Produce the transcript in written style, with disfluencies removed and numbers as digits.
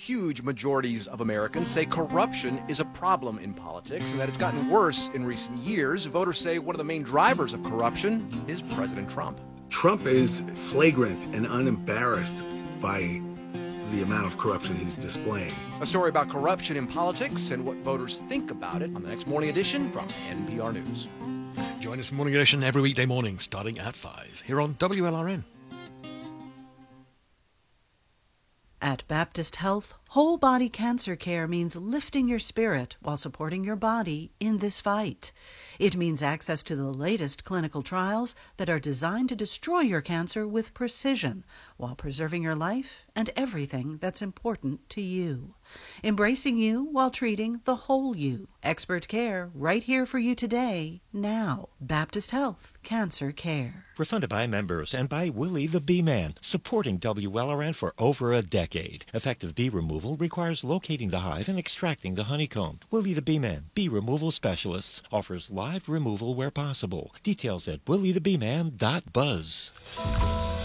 Huge majorities of Americans say corruption is a problem in politics and that it's gotten worse in recent years. Voters say one of the main drivers of corruption is President Trump. Trump is flagrant and unembarrassed by the amount of corruption he's displaying. A story about corruption in politics and what voters think about it on the next Morning Edition from NPR News. Join us for Morning Edition every weekday morning starting at 5 here on WLRN. At Baptist Health, whole body cancer care means lifting your spirit while supporting your body in this fight. It means access to the latest clinical trials that are designed to destroy your cancer with precision while preserving your life and everything that's important to you. Embracing you while treating the whole you. Expert care right here for you today, now. Baptist Health Cancer Care. Funded by members and by Willie the Bee Man, supporting WLRN for over a decade. Effective bee removal requires locating the hive and extracting the honeycomb. Willie the Bee Man, bee removal specialists, offers live removal where possible. Details at williethebeeman.buzz.